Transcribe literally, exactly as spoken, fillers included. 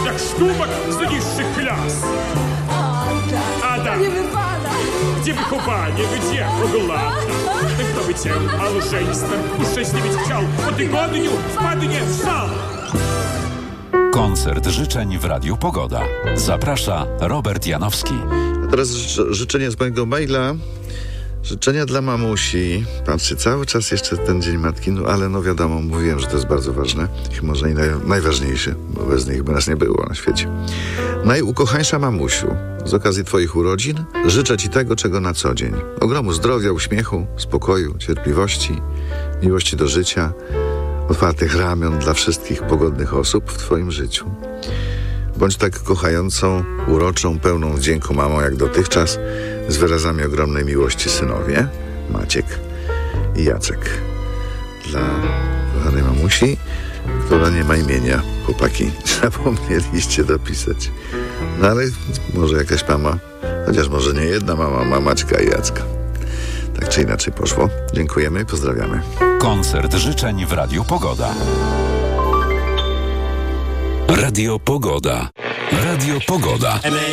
jak sztumak z niższych klas. Adam, Nie wypada. gdzie wychowanie, gdzie ogląda? Kto by cię małżeństwem uszczęśliwić chciał? Po tygodniu wpadnie w szał. Koncert życzeń w Radiu Pogoda. Zaprasza Robert Janowski. A teraz ży- życzenie z mojego maila. Życzenia dla mamusi. Patrzcie, cały czas jeszcze ten Dzień Matki, no ale no wiadomo, mówiłem, że to jest bardzo ważne i może i naj, najważniejszy, bo bez niej by nas nie było na świecie. Najukochańsza mamusiu, z okazji twoich urodzin życzę ci tego, czego na co dzień. Ogromu zdrowia, uśmiechu, spokoju, cierpliwości, miłości do życia, otwartych ramion dla wszystkich pogodnych osób w twoim życiu. Bądź tak kochającą, uroczą, pełną wdzięku mamą jak dotychczas, z wyrazami ogromnej miłości synowie, Maciek i Jacek. Dla kochanej mamusi, która nie ma imienia, chłopaki, zapomnieliście dopisać. No ale może jakaś mama, chociaż może nie jedna mama, ma Maćka i Jacka. Tak czy inaczej poszło. Dziękujemy i pozdrawiamy. Koncert życzeń w Radiu Pogoda. Radio Pogoda. Radio Pogoda.